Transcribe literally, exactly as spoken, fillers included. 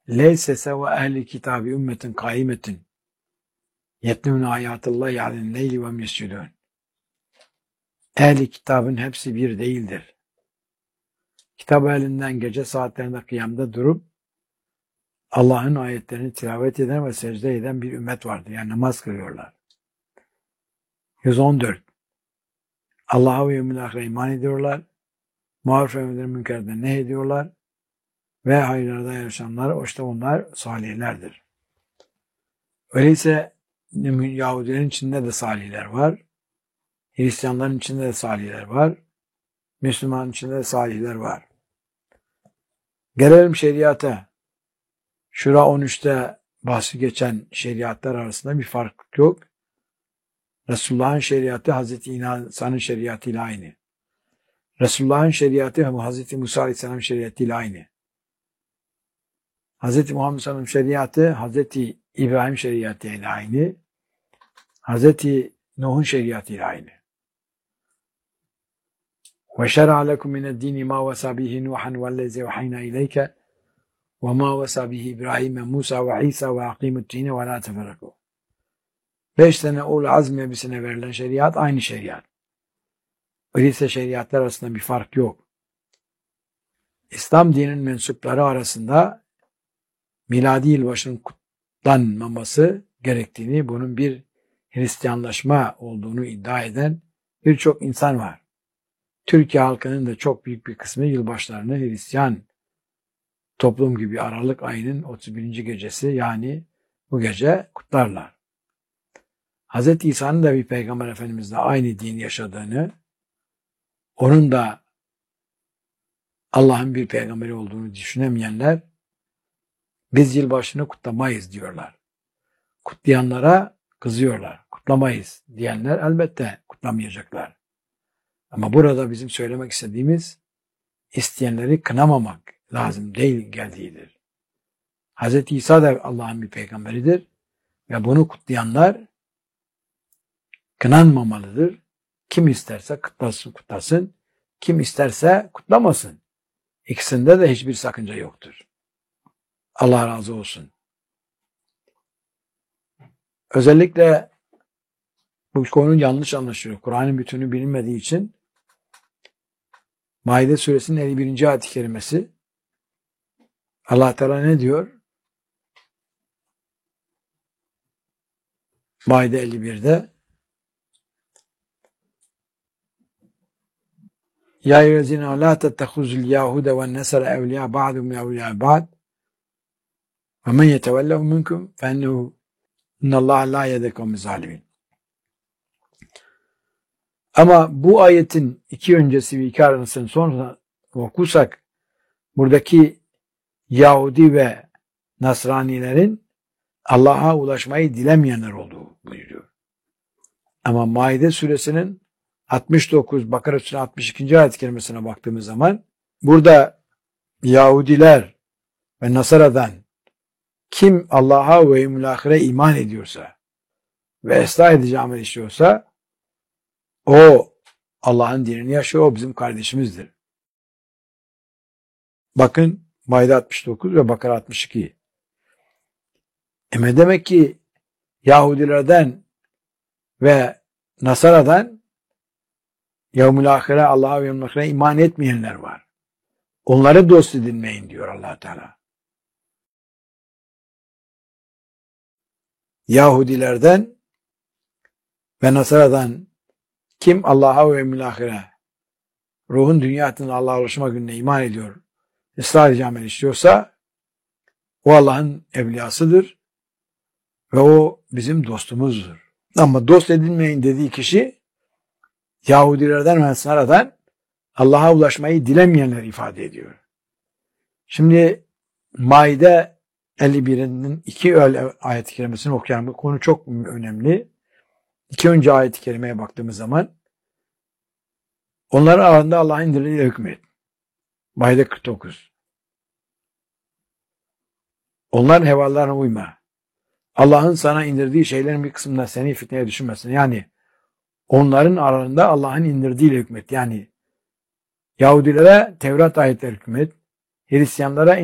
Leyse seve ehli kitabi ümmetin kaimetin yetlûne ayâtillâhi alen leyli ve mescudûn. Ehli kitabın hepsi bir değildir. Kitap elinden gece saatlerinde kıyamda durup Allah'ın ayetlerini tilavet eden ve secde eden bir ümmet vardır. Yani namaz kılıyorlar. yüz on dört. Allah'a ve yevmil ahire iman ediyorlar. Maruf emreden münkerden ne ediyorlar? Ve hayırlarda yaşayanlar, işte onlar salihlerdir. Öyleyse Yahudilerin içinde de salihler var. Hristiyanların içinde de salihler var. Müslümanın içinde de salihler var. Gelelim şeriata. Şura on üçte bahsi geçen şeriatlar arasında bir fark yok. Resulullah'ın şeriatı Hazreti İsa'nın şeriatıyla aynı. Resulullah'ın şeriatı Hazreti Musa Aleyhisselam şeriatıyla aynı. Hazreti Muhammed Aleyhisselam şeriatı Hazreti İbrahim şeriatıyla aynı. Hazreti Nuh'un şeriatıyla aynı. Ve şer'a lekum mined-dini ma vasa bihi Nuhan vellezî vahayna ileyke ve ma vasa bihi İbrahim ve Musa ve İsa ve akîmut-dîne ve lâ teferrakû. Beş tane ul azm nebisine verilen şeriat aynı şeriat. Öyleyse şeriatlar arasında bir fark yok. İslam dininin mensupları arasında miladi yılbaşının kutlanmaması gerektiğini, bunun bir Hristiyanlaşma olduğunu iddia eden birçok insan var. Türkiye halkının da çok büyük bir kısmı yılbaşlarını Hristiyan toplum gibi Aralık ayının otuz birinci gecesi, yani bu gece kutlarlar. Hz. İsa'nın da bir Peygamber Efendimizle aynı din yaşadığını, onun da Allah'ın bir peygamberi olduğunu düşünemeyenler, biz yılbaşını kutlamayız diyorlar. Kutlayanlara kızıyorlar. Kutlamayız diyenler elbette kutlamayacaklar. Ama burada bizim söylemek istediğimiz, isteyenleri kınamamak lazım değil geldiğidir. Hz. İsa da Allah'ın bir peygamberidir ve bunu kutlayanlar kınanmamalıdır. Kim isterse kutlasın kutlasın, kim isterse kutlamasın. İkisinde de hiçbir sakınca yoktur. Allah razı olsun. Özellikle bu konu yanlış anlaşılıyor. Kur'an'ın bütünü bilinmediği için Maide suresinin elli birinci ayet-i kerimesi, Allah Teala ne diyor? Maide elli birde Ya eyyühellezîne lâ tettehuzul yâhude ve nesara evliyâ ba'dum evliyâ ba'd ve men yetevellehu minkum fe ennehu innallâhe lâ yehdîl kavme zâlimîn. Ama bu ayetin iki öncesi ve iki arasını sonra okursak, buradaki Yahudi ve Nasranilerin Allah'a ulaşmayı dilemeyenler olduğu buyuruyor. Ama Maide suresinin altmış dokuz, Bakara suresinin altmış ikinci ayet-i kerimesine baktığımız zaman, burada Yahudiler ve Nasara'dan kim Allah'a ve yevmil ahire iman ediyorsa ve ıslah edici amel işliyorsa, o Allah'ın dinini yaşıyor, o bizim kardeşimizdir. Bakın Maide altmış dokuz ve Bakara altmış iki. Ama demek ki Yahudilerden ve Nasara'dan yevmil ahire, Allah'a ve yevmil ahire iman etmeyenler var. Onları dost edinmeyin diyor Allah Teala. Yahudilerden ve Nasara'dan kim Allah'a ve yevmil ahire, ruhun dünyasının Allah'a ulaşma gününe iman ediyor, ıslah edici amel işliyorsa, o Allah'ın evliyasıdır ve o bizim dostumuzdur. Ama dost edinmeyin dediği kişi, Yahudilerden ve Nasara'dan Allah'a ulaşmayı dilemeyenler ifade ediyor. Şimdi Maide elli birinin iki ayet-i kerimesini okuyalım. Bu konu çok önemli. İki önce ayet-i kerimeye baktığımız zaman, onların arasında Allah'ın indirdiğiyle hükmet. Maide kırk dokuz. Onların hevalarına uyma. Allah'ın sana indirdiği şeylerin bir kısmında seni fitneye düşürmesin. Yani onların aralarında Allah'ın indirdiğiyle hükmet. Yani Yahudilere Tevrat ayetleri hükmet, Hristiyanlara